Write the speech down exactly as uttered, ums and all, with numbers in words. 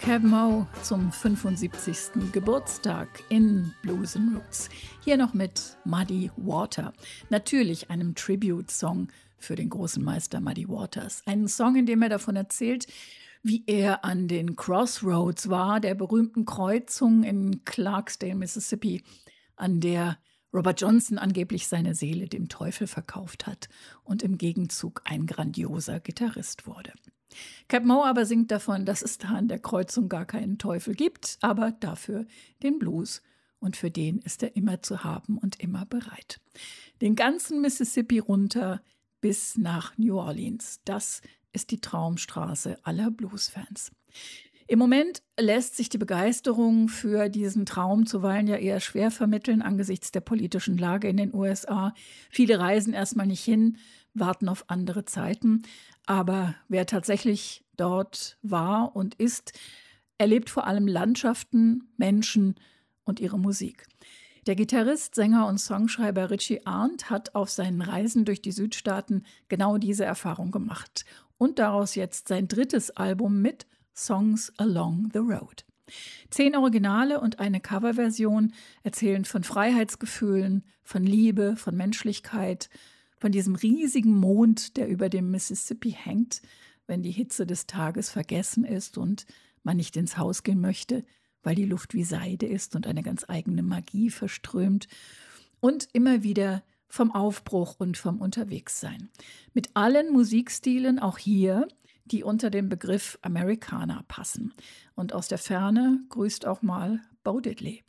Cab Mo zum fünfundsiebzigsten Geburtstag in Blues and Roots. Hier noch mit Muddy Water. Natürlich einem Tribute-Song für den großen Meister Muddy Waters. Einen Song, in dem er davon erzählt, wie er an den Crossroads war, der berühmten Kreuzung in Clarksdale, Mississippi, an der Robert Johnson angeblich seine Seele dem Teufel verkauft hat und im Gegenzug ein grandioser Gitarrist wurde. Cab Mo aber singt davon, dass es da an der Kreuzung gar keinen Teufel gibt, aber dafür den Blues. Und für den ist er immer zu haben und immer bereit. Den ganzen Mississippi runter bis nach New Orleans. Das ist die Traumstraße aller Bluesfans. Im Moment lässt sich die Begeisterung für diesen Traum zuweilen ja eher schwer vermitteln angesichts der politischen Lage in den U S A. Viele reisen erstmal nicht hin, warten auf andere Zeiten. Aber wer tatsächlich dort war und ist, erlebt vor allem Landschaften, Menschen und ihre Musik. Der Gitarrist, Sänger und Songschreiber Richie Arndt hat auf seinen Reisen durch die Südstaaten genau diese Erfahrung gemacht und daraus jetzt sein drittes Album mit Songs Along the Road. Zehn Originale und eine Coverversion erzählen von Freiheitsgefühlen, von Liebe, von Menschlichkeit, von diesem riesigen Mond, der über dem Mississippi hängt, wenn die Hitze des Tages vergessen ist und man nicht ins Haus gehen möchte, weil die Luft wie Seide ist und eine ganz eigene Magie verströmt. Und immer wieder vom Aufbruch und vom Unterwegssein. Mit allen Musikstilen, auch hier, die unter den Begriff Americana passen. Und aus der Ferne grüßt auch mal Bo Diddley.